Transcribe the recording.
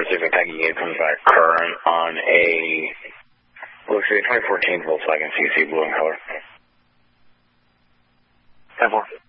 see if the Peggy 8 comes back current on a, looks like a 2014 Volkswagen CC blue in color. 10-4.